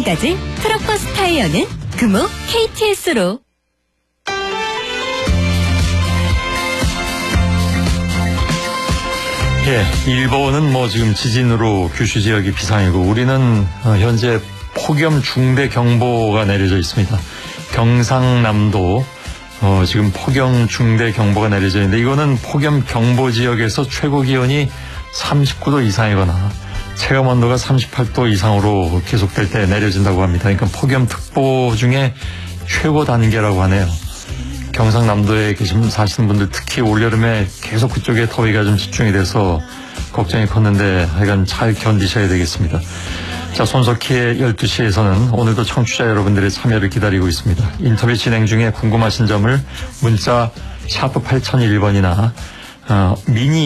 지금까지 트럭버스 타이어는 금호 KTS로. 예, 일본은 지금 지진으로 규슈 지역이 비상이고 우리는 현재 폭염 중대 경보가 내려져 있습니다. 경상남도 지금 폭염 중대 경보가 내려져 있는데 이거는 폭염 경보 지역에서 최고 기온이 39도 이상이거나 체감 온도가 38도 이상으로 계속될 때 내려진다고 합니다. 그러니까 폭염 특보 중에 최고 단계라고 하네요. 경상남도에 사시는 분들 특히 올여름에 계속 그쪽에 더위가 좀 집중이 돼서 걱정이 컸는데 하여간 잘 견디셔야 되겠습니다. 자, 손석희의 12시에서는 오늘도 청취자 여러분들의 참여를 기다리고 있습니다. 인터뷰 진행 중에 궁금하신 점을 문자 #8001번이나 미니